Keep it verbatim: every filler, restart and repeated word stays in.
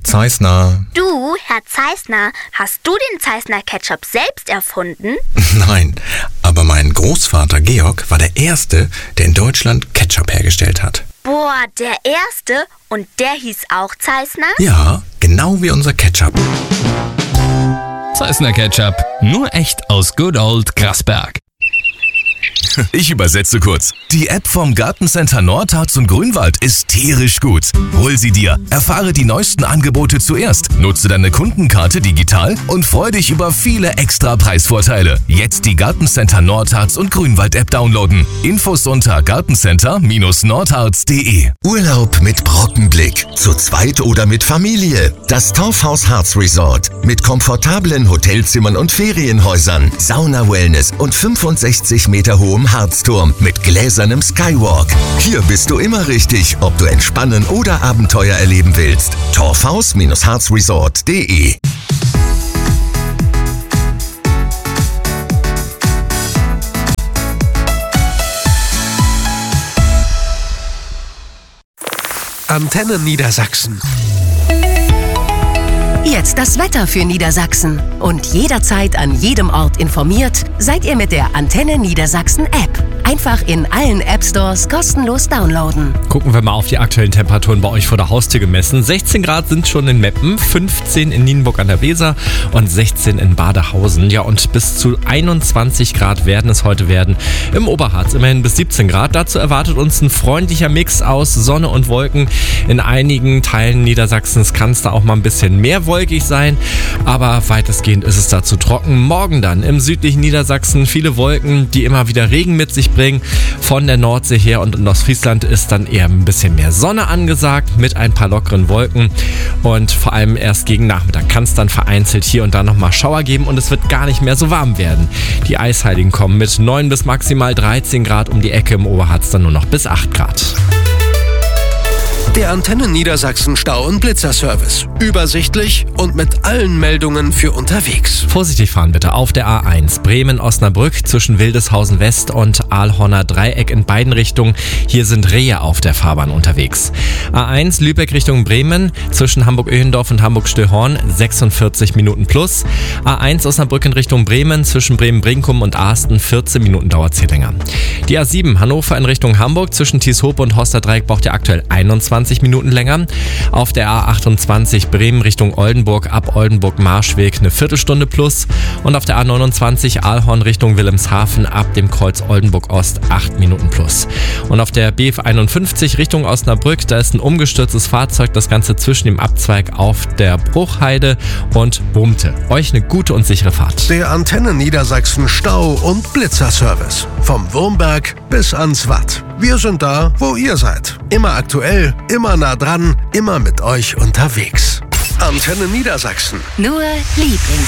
Zeissner. Du, Herr Zeissner, hast du den Zeissner Ketchup selbst erfunden? Nein, aber mein Großvater Georg war der Erste, der in Deutschland Ketchup hergestellt hat. Boah, der Erste? Und der hieß auch Zeissner? Ja, genau wie unser Ketchup. Zeissner Ketchup, nur echt aus Good Old Grasberg. Ich übersetze kurz. Die App vom Gartencenter Nordharz und Grünwald ist tierisch gut. Hol sie dir, erfahre die neuesten Angebote zuerst, nutze deine Kundenkarte digital und freu dich über viele extra Preisvorteile. Jetzt die Gartencenter Nordharz und Grünwald App downloaden. Infos unter gartencenter Nordharz punkt de. Urlaub mit Brockenblick. Zu zweit oder mit Familie. Das Torfhaus Harz Resort. Mit komfortablen Hotelzimmern und Ferienhäusern, Sauna-Wellness und fünfundsechzig Meter hohem Harzturm mit gläsernem Skywalk. Hier bist du immer richtig, ob du entspannen oder Abenteuer erleben willst. torfhaus Harz Resort punkt de. Antenne Niedersachsen. Jetzt das Wetter für Niedersachsen. Und jederzeit an jedem Ort informiert, seid ihr mit der Antenne Niedersachsen App. Einfach in allen App-Stores kostenlos downloaden. Gucken wir mal auf die aktuellen Temperaturen bei euch vor der Haustür gemessen. sechzehn Grad sind schon in Meppen, fünfzehn in Nienburg an der Weser und sechzehn in Badehausen. Ja, und bis zu einundzwanzig Grad werden es heute werden im Oberharz. Immerhin bis siebzehn Grad. Dazu erwartet uns ein freundlicher Mix aus Sonne und Wolken. In einigen Teilen Niedersachsens kann es da auch mal ein bisschen mehr wolkig sein, aber weitestgehend ist es dazu trocken. Morgen dann im südlichen Niedersachsen viele Wolken, die immer wieder Regen mit sich bringen. Von der Nordsee her und in Ostfriesland ist dann eher ein bisschen mehr Sonne angesagt mit ein paar lockeren Wolken und vor allem erst gegen Nachmittag kann es dann vereinzelt hier und da nochmal Schauer geben und es wird gar nicht mehr so warm werden. Die Eisheiligen kommen mit neun bis maximal dreizehn Grad um die Ecke, im Oberharz dann nur noch bis acht Grad. Der Antenne Niedersachsen Stau- und Blitzerservice. Übersichtlich und mit allen Meldungen für unterwegs. Vorsichtig fahren bitte auf der A eins Bremen-Osnabrück zwischen Wildeshausen West und Aalhorner Dreieck in beiden Richtungen. Hier sind Rehe auf der Fahrbahn unterwegs. A eins Lübeck Richtung Bremen zwischen Hamburg-Öhendorf und Hamburg-Stillhorn sechsundvierzig Minuten plus. A eins Osnabrück in Richtung Bremen zwischen Bremen-Brinkum und Ahsten vierzehn Minuten dauert es hier länger. Die A sieben Hannover in Richtung Hamburg zwischen Thieshope und Horster Dreieck braucht ihr aktuell einundzwanzig Minuten länger. Auf der A achtundzwanzig Bremen Richtung Oldenburg ab Oldenburg-Marschweg eine Viertelstunde plus und auf der A neunundzwanzig Aalhorn Richtung Wilhelmshaven ab dem Kreuz Oldenburg-Ost acht Minuten plus. Und auf der B F einundfünfzig Richtung Osnabrück, da ist ein umgestürztes Fahrzeug, das Ganze zwischen dem Abzweig auf der Bruchheide und Bumte. Euch eine gute und sichere Fahrt. Der Antenne Niedersachsen Stau- und Blitzerservice. Vom Wurmberg bis ans Watt. Wir sind da, wo ihr seid. Immer aktuell, immer nah dran, immer mit euch unterwegs. Antenne Niedersachsen. Nur Lieblings